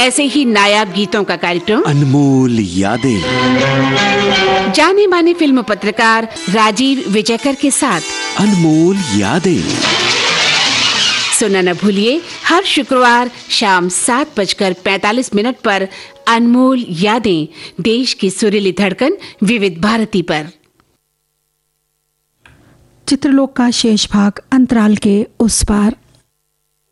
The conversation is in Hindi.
ऐसे ही नायाब गीतों का कार्यक्रम अनमोल यादें, जाने माने फिल्म पत्रकार राजीव विजयकर के साथ अनमोल यादें सुनना न भूलिए हर शुक्रवार शाम 7:45 पर अनमोल यादें, देश की सुरीली धड़कन विविध भारती पर। चित्रलोक का शेष भाग अंतराल के उस पार।